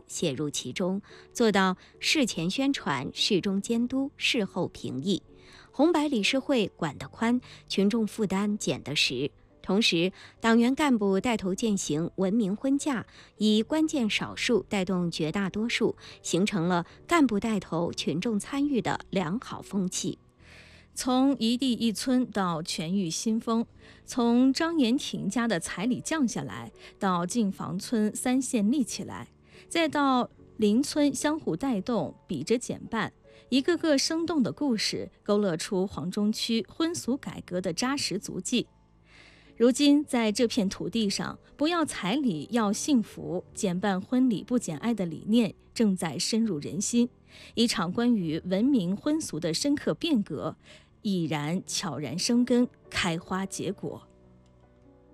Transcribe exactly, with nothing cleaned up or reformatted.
动写入其中，做到事前宣传、事中监督、事后评议。红白理事会管得宽，群众负担减得实。同时，党员干部带头践行文明婚嫁，以关键少数带动绝大多数，形成了干部带头、群众参与的良好风气。 从一地一村到全域新风，从张延廷家的彩礼降下来，到进房村三线立起来，再到邻村相互带动，比着减半，一个个生动的故事勾勒出黄中区婚俗改革的扎实足迹。如今在这片土地上，不要彩礼要幸福，减办婚礼不减爱的理念正在深入人心，一场关于文明婚俗的深刻变革已然悄然生根，开花结果。